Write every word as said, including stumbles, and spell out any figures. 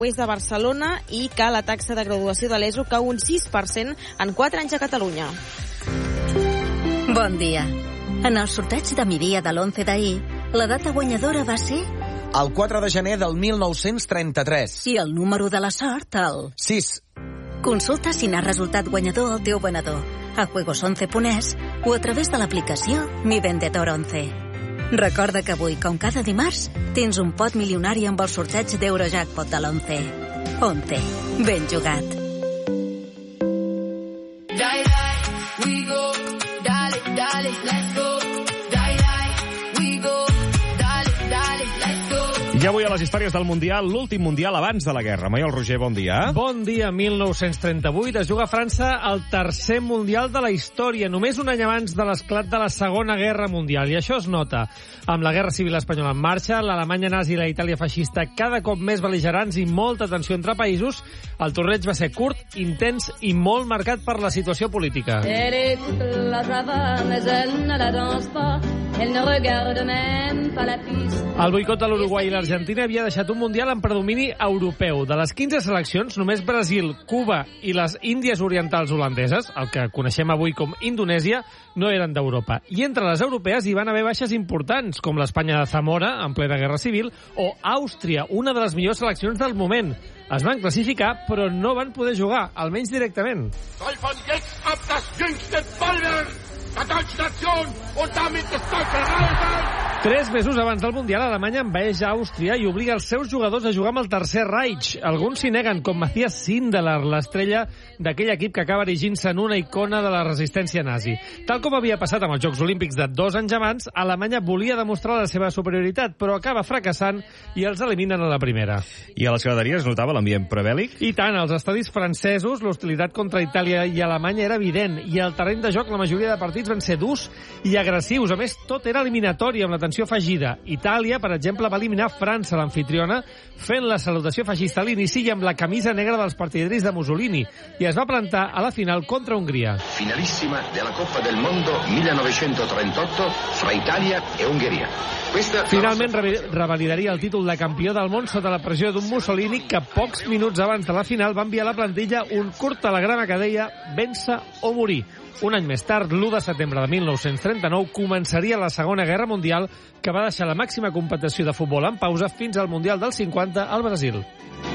oest de Barcelona i que la taxa de graduació de l'ESO cau un sis per cent en quatre anys a Catalunya. Bon dia. En el sorteig de Miria de l'onze d'ahir, la data guanyadora va ser... El quatre de gener del mil nou-cents trenta-tres. I el número de la sort, el... sis. Consulta si n'ha resultat guanyador el teu venedor a juegos once punt es o a través de l'aplicació Mi Vendedor once. Recorda que avui, com cada dimarts, tens un pot milionari amb el sorteig d'Eurojackpot de l'onze. once. Ben jugat. Die, die, we go. Dale, dale, let's go. Die, die, we go. Dale, dale, let's go. I avui a les històries del Mundial, l'últim Mundial abans de la guerra. Maiol Roger, bon dia. Bon dia, mil nou-cents trenta-vuit. Es juga a França el tercer Mundial de la història, només un any abans de l'esclat de la Segona Guerra Mundial. I això es nota. Amb la Guerra Civil Espanyola en marxa, l'Alemanya nazi i la Itàlia feixista cada cop més bel·ligerants i molta tensió entre països, el torneig va ser curt, intens i molt marcat per la situació política. El boicot de l'Uruguai i l'Argentina havia deixat un Mundial en predomini europeu. De les quinze seleccions, només Brasil, Cuba i les Índies Orientals holandeses, el que coneixem avui com Indonèsia, no eren d'Europa. I entre les europees hi van haver baixes importants, com l'Espanya de Zamora, en plena Guerra Civil, o Àustria, una de les millors seleccions del moment. Es van classificar, però no van poder jugar, almenys directament. Soll von jetzt ab das jüngste Bollwerk der deutschen Nation und damit des deutschen Reiches. Tres mesos abans del Mundial, Alemanya envaeix Àustria i obliga els seus jugadors a jugar amb el Tercer Reich. Alguns s'hi neguen, com Matthias Sindelar, l'estrella d'aquell equip que acaba erigint-se en una icona de la resistència nazi. Tal com havia passat amb els Jocs Olímpics de dos anys abans, Alemanya volia demostrar la seva superioritat, però acaba fracassant i els eliminen a la primera. I a les graderies es notava l'ambient prebèl·lic? I tant, als estadis francesos l'hostilitat contra Itàlia i Alemanya era evident, i al terreny de joc la majoria de partits van ser durs i agressius. A més, tot era eliminatori amb la tensió afegida. Itàlia, per exemple, va eliminar França, l'anfitriona, fent la salutació feixista a l'inici i amb la camisa negra dels partidaris de Mussolini, i es va plantar a la final contra Hongria. Finalissima della Coppa del Mondo millenovecentotrentotto fra Italia e Ungheria. Questa Finalment revalidaria el títol de campió del món sota la pressió d'un Mussolini que pocs minuts abans de la final va enviar a la plantilla un curt telegrama que deia «Vèncer o morir». Un any més tard, l'u de setembre de mil nou-cents trenta-nou, començaria la Segona Guerra Mundial, que va deixar la màxima competició de futbol en pausa fins al Mundial del cinquanta al Brasil.